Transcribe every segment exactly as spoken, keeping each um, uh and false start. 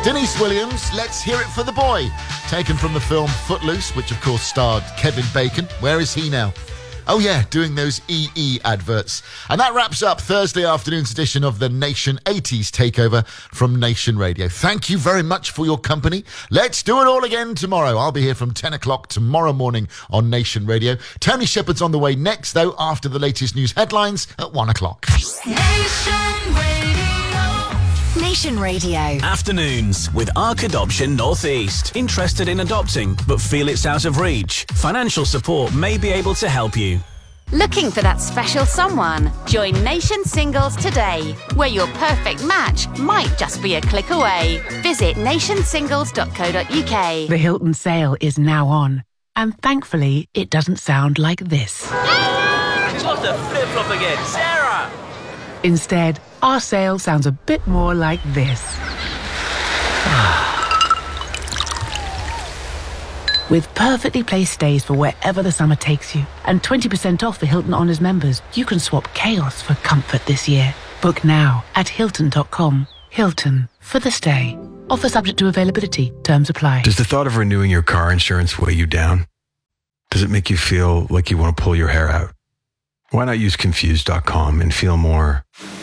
Denise Williams, Let's Hear It for the Boy, taken from the film Footloose, which of course starred Kevin Bacon. Where is he now? Oh yeah, doing those E E adverts. And that wraps up Thursday afternoon's edition of the Nation eighties Takeover from Nation Radio. Thank you very much for your company. Let's do it all again tomorrow. I'll be here from ten o'clock tomorrow morning on Nation Radio. Tony Shepherd's on the way next, though, after the latest news headlines at one o'clock. Nation Radio. Nation Radio. Afternoons with Arc Adoption Northeast. Interested in adopting but feel it's out of reach? Financial support may be able to help you. Looking for that special someone? Join Nation Singles today, where your perfect match might just be a click away. Visit nation singles dot co dot uk. The Hilton sale is now on, and thankfully it doesn't sound like this. What the flip-flop again, Sarah? Instead, our sale sounds a bit more like this. With perfectly placed stays for wherever the summer takes you, and twenty percent off for Hilton Honors members, you can swap chaos for comfort this year. Book now at hilton dot com. Hilton, for the stay. Offer subject to availability. Terms apply. Does the thought of renewing your car insurance weigh you down? Does it make you feel like you want to pull your hair out? Why not use confused dot com and feel more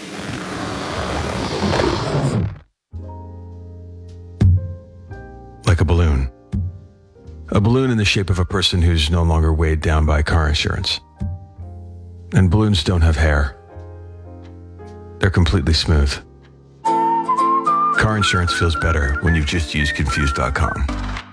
like a balloon? A balloon in the shape of a person who's no longer weighed down by car insurance. And balloons don't have hair. They're completely smooth. Car insurance feels better when you just use confused dot com.